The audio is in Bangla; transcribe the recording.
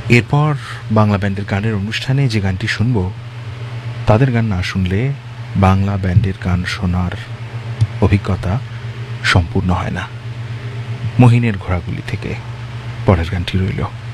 এরপর বাংলা ব্যান্ডের গানের অনুষ্ঠানে যে গানটি শুনব, তাদের গান না শুনলে বাংলা ব্যান্ডের গান শোনার অভিজ্ঞতা সম্পূর্ণ হয় না। মহিনের ঘোড়াগুলি থেকে পরের গানটি রইল।